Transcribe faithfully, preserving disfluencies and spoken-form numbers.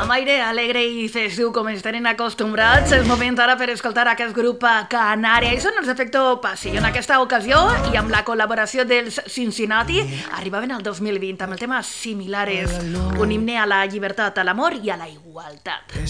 Amb aire alegre i festiu com ens tenen acostumbrats, és moment ara per escoltar aquest grup canari. I són els Efecto Pasillo. En aquesta ocasió, i amb la col·laboració dels Cincinnati, arribaven al dos mil vint amb el tema Similares, un himne a la llibertat, a l'amor i a la igualtat.